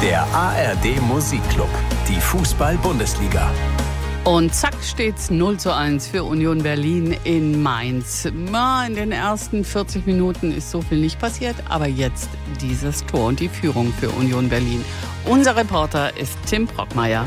Der ARD Musikclub, die Fußball-Bundesliga. Und zack steht's 0:1 für Union Berlin in Mainz. In den ersten 40 Minuten ist so viel nicht passiert, aber jetzt dieses Tor und die Führung für Union Berlin. Unser Reporter ist Tim Brockmeier.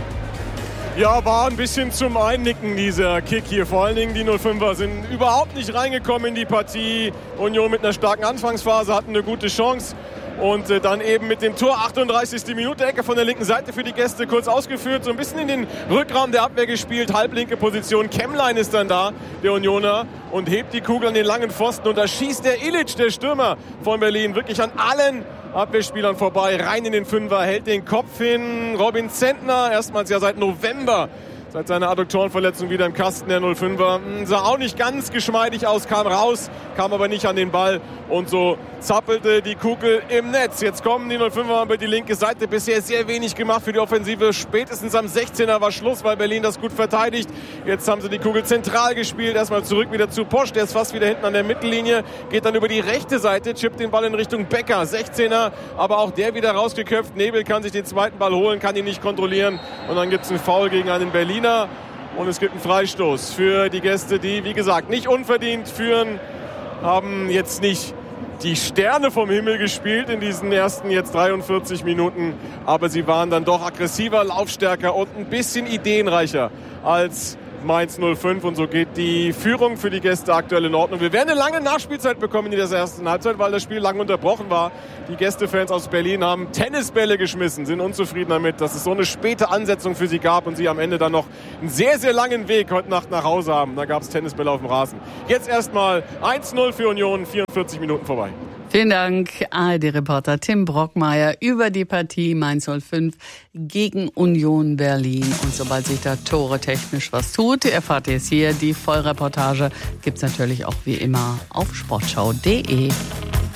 Ja, war ein bisschen zum Einnicken dieser Kick hier. Vor allen Dingen die 05er sind überhaupt nicht reingekommen in die Partie. Union mit einer starken Anfangsphase hatten eine gute Chance. Und dann eben mit dem Tor, 38. Minute, Ecke von der linken Seite für die Gäste, kurz ausgeführt, so ein bisschen in den Rückraum der Abwehr gespielt, halblinke Position. Kemmlein ist dann da, der Unioner, und hebt die Kugel an den langen Pfosten. Und da schießt der Ilic, der Stürmer von Berlin, wirklich an allen Abwehrspielern vorbei, rein in den Fünfer, hält den Kopf hin. Robin Zentner, erstmals ja seit November, seit seiner Adduktorenverletzung wieder im Kasten der 05er. Sah auch nicht ganz geschmeidig aus, kam raus, kam aber nicht an den Ball. Und so zappelte die Kugel im Netz. Jetzt kommen die 05er über die linke Seite. Bisher sehr wenig gemacht für die Offensive. Spätestens am 16er war Schluss, weil Berlin das gut verteidigt. Jetzt haben sie die Kugel zentral gespielt. Erstmal zurück wieder zu Posch. Der ist fast wieder hinten an der Mittellinie. Geht dann über die rechte Seite, chippt den Ball in Richtung Becker. 16er, aber auch der wieder rausgeköpft. Nebel kann sich den zweiten Ball holen, kann ihn nicht kontrollieren. Und dann gibt es einen Foul gegen einen Berliner. Und es gibt einen Freistoß für die Gäste, die, wie gesagt, nicht unverdient führen. Haben jetzt nicht die Sterne vom Himmel gespielt in diesen ersten jetzt 43 Minuten. Aber sie waren dann doch aggressiver, laufstärker und ein bisschen ideenreicher als Mainz 05. Und so geht die Führung für die Gäste aktuell in Ordnung. Wir werden eine lange Nachspielzeit bekommen in dieser ersten Halbzeit, weil das Spiel lang unterbrochen war. Die Gästefans aus Berlin haben Tennisbälle geschmissen, sind unzufrieden damit, dass es so eine späte Ansetzung für sie gab und sie am Ende dann noch einen sehr, sehr langen Weg heute Nacht nach Hause haben. Da gab es Tennisbälle auf dem Rasen. Jetzt erstmal 1:0 für Union, 44 Minuten vorbei. Vielen Dank, ARD-Reporter Tim Brockmeier über die Partie Mainz 05 gegen Union Berlin. Und sobald sich da tore-technisch was tut, erfahrt ihr es hier. Die Vollreportage gibt's natürlich auch wie immer auf sportschau.de.